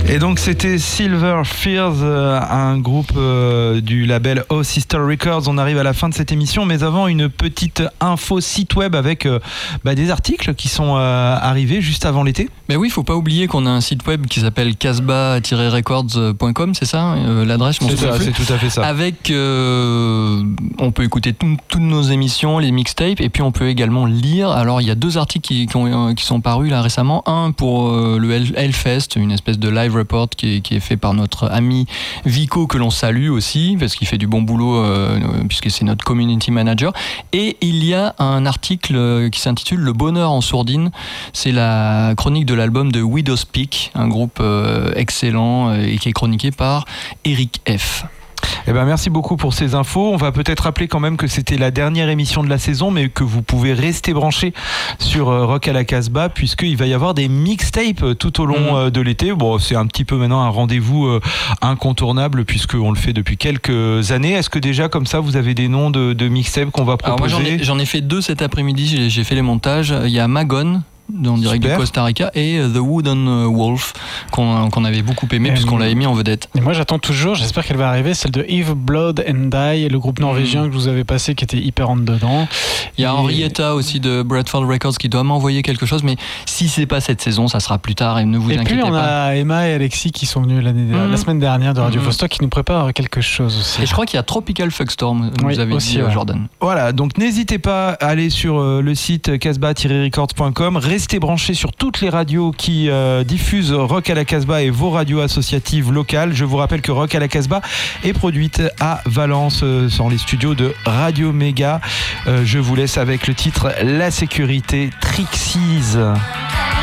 Et donc c'était Silver Fears, un groupe du label Oh Sister Records. On arrive à la fin de cette émission, mais avant une petite info site web avec des articles qui sont arrivés juste avant l'été. Mais oui, il ne faut pas oublier qu'on a un site web qui s'appelle casbah-records.com, c'est ça l'adresse? C'est tout à fait ça. Avec, on peut écouter toutes nos émissions, les mixtapes, et puis on peut également lire. Alors il y a 2 articles qui sont parus là récemment. Un pour le Hellfest, une espèce de live report qui est fait par notre ami Vico, que l'on salue aussi, parce qu'il fait du bon boulot, puisque c'est notre community manager. Et il y a un article qui s'intitule Le bonheur en sourdine. C'est la chronique de l'album de Widow's Peak, un groupe excellent et qui est chroniqué par Eric F. Eh ben, merci beaucoup pour ces infos. On va peut-être rappeler quand même que c'était la dernière émission de la saison, mais que vous pouvez rester branchés sur Rock à la Casbah, puisqu'il va y avoir des mixtapes tout au long de l'été. Bon, c'est un petit peu maintenant un rendez-vous incontournable, puisqu'on le fait depuis quelques années. Est-ce que déjà, comme ça, vous avez des noms de mixtapes qu'on va proposer? Alors moi, j'en ai fait 2 cet après-midi. J'ai fait les montages. Il y a Magone, en direct du Costa Rica, et The Wooden Wolf qu'on avait beaucoup aimé puisqu'on l'avait mis en vedette. Et moi j'attends toujours, j'espère qu'elle va arriver, celle de Eve Blood and Die, le groupe norvégien que je vous avais passé qui était hyper en dedans. Il y a Henrietta aussi de Bradford Records qui doit m'envoyer quelque chose, mais si c'est pas cette saison, ça sera plus tard et ne vous inquiétez pas. Et puis on a Emma et Alexis qui sont venus la semaine dernière de Radio Vostok qui nous préparent quelque chose aussi. Et je crois qu'il y a Tropical Fuckstorm, vous avez aussi, dit Jordan. Voilà, donc n'hésitez pas à aller sur le site casbah-records.com. Restez branchés sur toutes les radios qui diffusent Rock à la Casbah et vos radios associatives locales. Je vous rappelle que Rock à la Casbah est produite à Valence dans les studios de Radio Méga. Je vous laisse avec le titre La Sécurité Trixies.